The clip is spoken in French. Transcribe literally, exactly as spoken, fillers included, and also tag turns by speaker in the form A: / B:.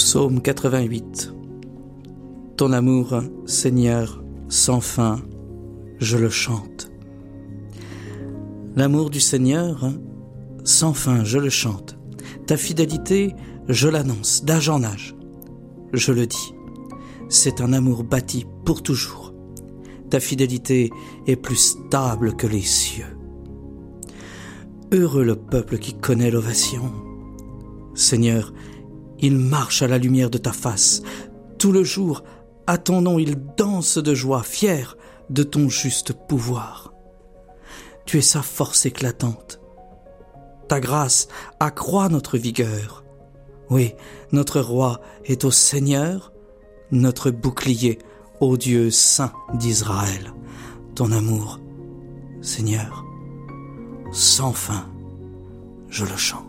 A: Psaume quatre-vingt-huit. Ton amour, Seigneur, sans fin, je le chante. L'amour du Seigneur, sans fin, je le chante. Ta fidélité, je l'annonce d'âge en âge. Je le dis, c'est un amour bâti pour toujours. Ta fidélité est plus stable que les cieux. Heureux le peuple qui connaît l'ovation. Seigneur, il marche à la lumière de ta face. Tout le jour, à ton nom, il danse de joie, fier de ton juste pouvoir. Tu es sa force éclatante. Ta grâce accroît notre vigueur. Oui, notre roi est au Seigneur, notre bouclier au Dieu saint d'Israël. Ton amour, Seigneur, sans fin, je le chante.